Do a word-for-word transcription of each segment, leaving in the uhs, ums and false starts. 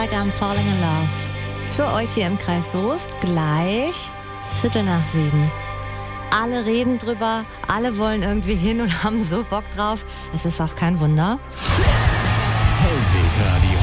Like I'm falling in love. Für euch hier im Kreis Soest gleich Viertel nach sieben. Alle reden drüber, alle wollen irgendwie hin und haben so Bock drauf. Es ist auch kein Wunder. Hellwegradio.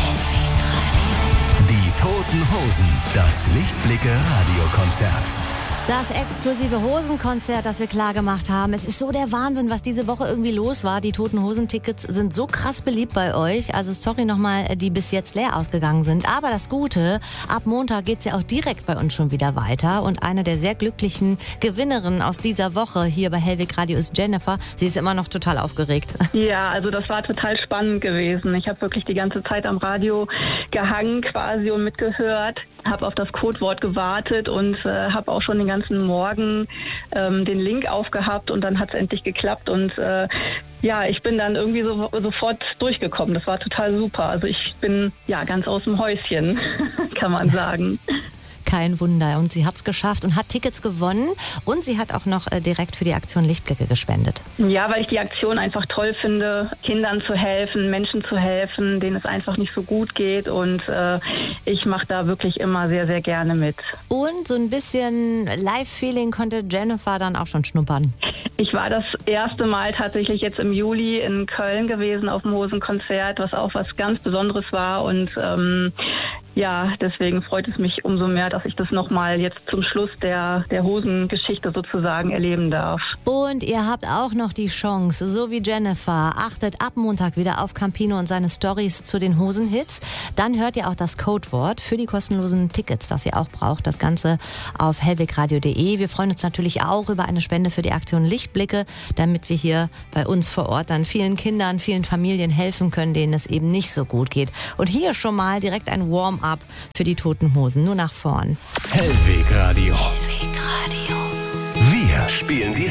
Die Toten Hosen. Das Lichtblicke-Radiokonzert. Das exklusive Hosenkonzert, das wir klar gemacht haben. Es ist so der Wahnsinn, was diese Woche irgendwie los war. Die Toten Hosen-Tickets sind so krass beliebt bei euch. Also sorry nochmal, die bis jetzt leer ausgegangen sind. Aber das Gute, ab Montag geht's ja auch direkt bei uns schon wieder weiter. Und eine der sehr glücklichen Gewinnerinnen aus dieser Woche hier bei Hellweg Radio ist Jennifer. Sie ist immer noch total aufgeregt. Ja, also das war total spannend gewesen. Ich habe wirklich die ganze Zeit am Radio gehangen quasi und mitgehört. Habe auf das Codewort gewartet und äh, habe auch schon den ganzen Morgen ähm, den Link aufgehabt und dann hat es endlich geklappt und äh, ja, ich bin dann irgendwie so, sofort durchgekommen. Das war total super. Also ich bin ja ganz aus dem Häuschen, kann man sagen. Kein Wunder. Und sie hat's geschafft und hat Tickets gewonnen. Und sie hat auch noch äh, direkt für die Aktion Lichtblicke gespendet. Ja, weil ich die Aktion einfach toll finde, Kindern zu helfen, Menschen zu helfen, denen es einfach nicht so gut geht. Und äh, ich mache da wirklich immer sehr, sehr gerne mit. Und so ein bisschen Live-Feeling konnte Jennifer dann auch schon schnuppern. Ich war das erste Mal tatsächlich jetzt im Juli in Köln gewesen auf dem Hosenkonzert, was auch was ganz Besonderes war. Und ähm, ja, deswegen freut es mich umso mehr, dass ich das nochmal jetzt zum Schluss der, der Hosengeschichte sozusagen erleben darf. Und ihr habt auch noch die Chance, so wie Jennifer, achtet ab Montag wieder auf Campino und seine Stories zu den Hosenhits. Dann hört ihr auch das Codewort für die kostenlosen Tickets, das ihr auch braucht. Das Ganze auf hellwegradio punkt de. Wir freuen uns natürlich auch über eine Spende für die Aktion Lichtblicke, damit wir hier bei uns vor Ort dann vielen Kindern, vielen Familien helfen können, denen es eben nicht so gut geht. Und hier schon mal direkt ein Warm-up für die Toten Hosen. Nur nach vorn. Hellwegradio. Hellwegradio. Wir spielen die